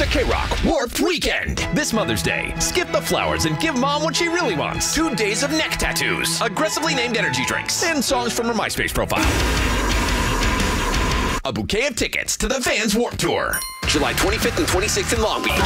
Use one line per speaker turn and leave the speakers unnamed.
a K-Rock Warped Weekend. This Mother's Day, skip the flowers and give Mom what she really wants. 2 days of neck tattoos, aggressively named energy drinks, and songs from her MySpace profile. A bouquet of tickets to the Vans Warped Tour. July 25th and 26th in Long Beach.